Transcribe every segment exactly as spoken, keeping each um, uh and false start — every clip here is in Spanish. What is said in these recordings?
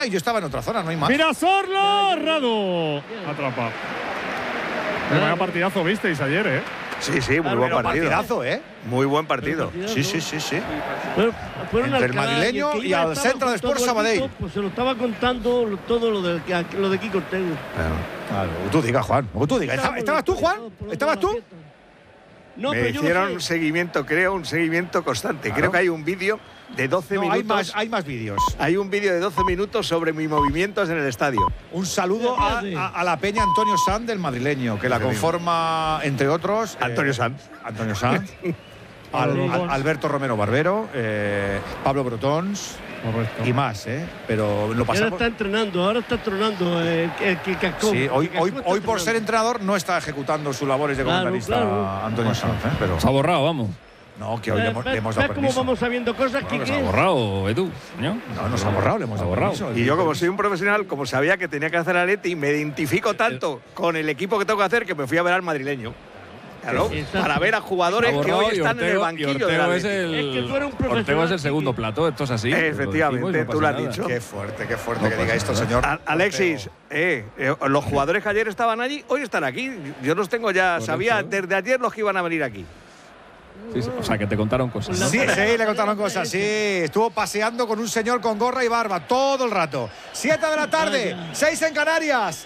y yo estaba en otra zona, no hay más. Mira, Sorlo, Radu. Atrapa. Vaya partidazo visteis ayer, ¿eh? Sí, sí, muy buen partido. Partidazo, ¿eh? Muy buen partido. Sí, sí, sí, sí. Pero, pero Entre el madrileño y al centro de Sport Sabadell. Pues se lo estaba contando lo- todo lo de, lo de Kiko Ortega. Claro, tú digas, Juan. Tú digas. ¿Estabas, ¿Estabas tú, Juan? ¿Estabas tú? No, Me pero yo hicieron no un sé. seguimiento, creo, un seguimiento constante. Claro. Creo que hay un vídeo de doce No, minutos. hay más, hay más vídeos. Hay un vídeo de doce minutos sobre mis movimientos en el estadio. Un saludo a, a- a la peña Antonio Sanz del madrileño, que la Te digo. conforma, entre otros… Antonio eh, Sanz. Antonio Sanz. Al- al- Alberto Romero Barbero, eh, Pablo Brotons Correcto. y más, ¿eh? Pero lo Ahora pasamos… está entrenando, ahora está entrenando el, el, que cascó. Sí, hoy, el que hoy, cascó está hoy por ser entrenando. entrenador no está ejecutando sus labores de Claro, comentarista claro. Antonio Sanz, ¿eh? Pero Se ha borrado, vamos. no, que hoy le hemos, le ¿Ves hemos dado cómo permiso. vamos sabiendo cosas, Bueno, que se Quique? ha borrado, Edu. ¿no? No, nos ha borrado, le hemos Se ha dado borrado. permiso. Y yo, como soy un profesional, como sabía que tenía que hacer Atleti, me identifico tanto con el equipo que tengo que hacer que me fui a ver al madrileño. Claro, Exacto. para ver a jugadores Se ha que borrado hoy y están en el Ortego- y banquillo del Ortego es Atleti. el, Es que tú eres un profesional, Ortego es el Quique. segundo plato, esto es así. Efectivamente, Lo decimos, no tú lo has pasa nada. dicho. Qué fuerte, qué fuerte No que diga pasa esto, nada. señor. A- Alexis, eh, eh, los jugadores que ayer estaban allí, hoy están aquí. Yo los tengo ya, Correcto. sabía desde ayer los que iban a venir aquí. Sí, sí, o sea, que te contaron cosas. ¿no? Sí, sí, le contaron cosas, sí. Estuvo paseando con un señor con gorra y barba todo el rato. Siete de la tarde, seis en Canarias.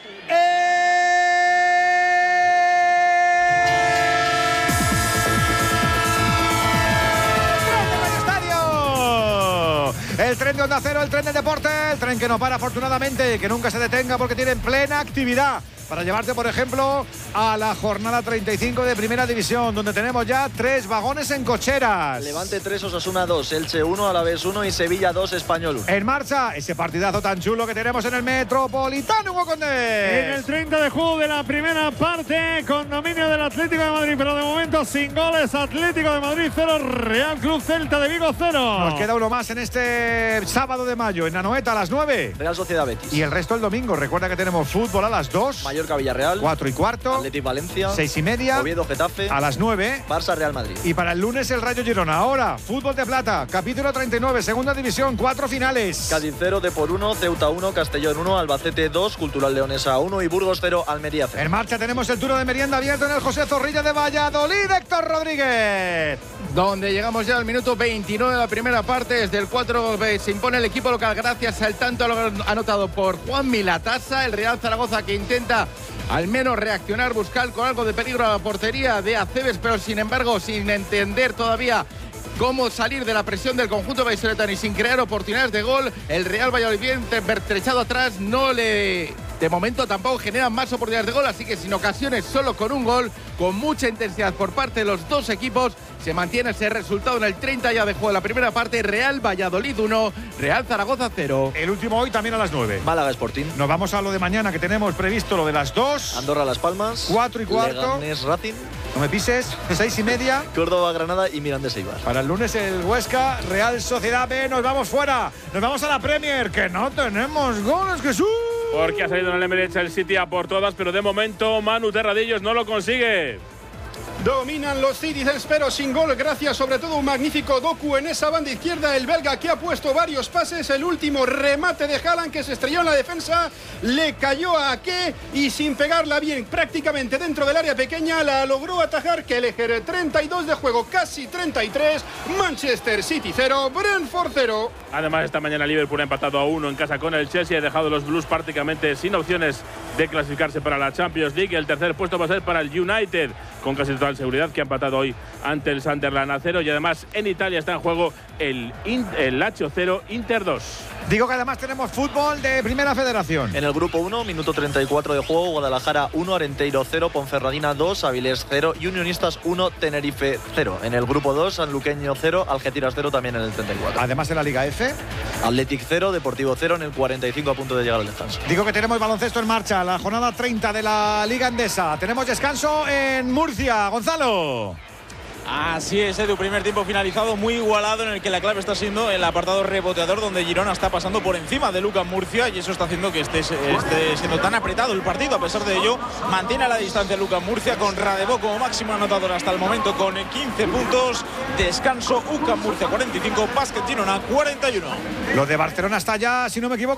El tren de Onda Cero, el tren del deporte, el tren que no para afortunadamente, que nunca se detenga porque tiene plena actividad para llevarte, por ejemplo, a la jornada treinta y cinco de Primera División, donde tenemos ya tres vagones en cocheras. Levante tres, Osasuna dos, Elche uno, Alavés uno y Sevilla dos, Español uno. En marcha ese partidazo tan chulo que tenemos en el Metropolitano, Hugo Condés. En el treinta de juego de la primera parte, con dominio del Atlético de Madrid, pero de momento sin goles. Atlético de Madrid cero, Real Club Celta de Vigo cero. Nos queda uno más en este sábado de mayo, en Anoeta a las nueve. Real Sociedad Betis. Y el resto el domingo. Recuerda que tenemos fútbol a las dos, Mallorca Villarreal. cuatro y cuarto, Atlético Valencia. seis y media, Oviedo Getafe. a las nueve. Barça Real Madrid. Y para el lunes el Rayo Girona. Ahora, fútbol de plata, capítulo treinta y nueve, segunda división, cuatro finales. Cádiz cero, Depor uno, Ceuta uno, Castellón uno, Albacete dos, Cultural Leonesa uno y Burgos cero, Almería cero. En marcha tenemos el turno de merienda abierto en el José Zorrilla de Valladolid, Héctor Rodríguez. Donde llegamos ya al minuto veintinueve de la primera parte. Desde el cuatro se impone el equipo local gracias al tanto anotado por Juan Milatasa. El Real Zaragoza que intenta al menos reaccionar, buscar con algo de peligro a la portería de Aceves, pero sin embargo sin entender todavía cómo salir de la presión del conjunto vallisoletano y sin crear oportunidades de gol. El Real Valladolid bien pertrechado atrás, no le... De momento tampoco generan más oportunidades de gol, así que sin ocasiones, solo con un gol, con mucha intensidad por parte de los dos equipos, se mantiene ese resultado en el treinta ya de juego de la primera parte. Real Valladolid uno, Real Zaragoza cero. El último hoy también a las nueve. Málaga Sporting. Nos vamos a lo de mañana, que tenemos previsto lo de las dos. Andorra Las Palmas. Cuatro y cuarto. Leganés Racing. No me pises. Seis y media. Córdoba Granada y Mirandés Eibar. Para el lunes el Huesca, Real Sociedad B. Nos vamos fuera. Nos vamos a la Premier, que no tenemos goles, Jesús. Porque ha salido en el Emirates el City a por todas, pero de momento Manu Terradillos no lo consigue. Dominan los Citizens, pero sin gol, gracias sobre todo a un magnífico Doku en esa banda izquierda, el belga que ha puesto varios pases, el último remate de Haaland que se estrelló en la defensa, le cayó a Ake y sin pegarla bien, prácticamente dentro del área pequeña, la logró atajar Kelleher. Treinta y dos de juego, casi treinta y tres, Manchester City cero, Brentford cero. Además, esta mañana Liverpool ha empatado a uno en casa con el Chelsea, ha dejado a los Blues prácticamente sin opciones de clasificarse para la Champions League. El tercer puesto va a ser para el United, con casi total seguridad, que ha empatado hoy ante el Sunderland a cero. Y además en Italia está en juego el, el Lazio cero, Inter dos. Digo que además tenemos fútbol de Primera Federación. En el grupo uno, minuto treinta y cuatro de juego, Guadalajara uno, Arenteiro cero, Ponferradina dos, Avilés cero y Unionistas uno, Tenerife cero. En el grupo dos, Sanluqueño cero, Algeciras cero también en el treinta y cuatro. Además en la Liga F. Athletic cero, Deportivo cero en el cuarenta y cinco a punto de llegar al descanso. Digo que tenemos baloncesto en marcha, la jornada treinta de la Liga Endesa. Tenemos descanso en Murcia. Gonzalo. Así es, Edu, primer tiempo finalizado, muy igualado, en el que la clave está siendo el apartado reboteador, donde Girona está pasando por encima de Lucas Murcia y eso está haciendo que esté, esté siendo tan apretado el partido. A pesar de ello, mantiene a la distancia Lucas Murcia con Radebó como máximo anotador hasta el momento con quince puntos. Descanso, U C A M Murcia cuarenta y cinco, Básquet Girona cuarenta y uno. Lo de Barcelona está ya, si no me equivoco,